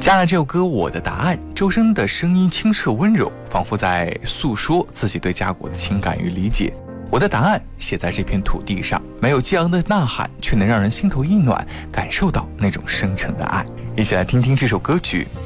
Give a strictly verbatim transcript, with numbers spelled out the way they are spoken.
加了这首歌《我的答案》，周深的声音清澈温柔，仿佛在诉说自己对家国的情感与理解。我的答案写在这片土地上，没有激昂的呐喊，却能让人心头一暖，感受到那种深沉的爱。一起来听听这首歌曲《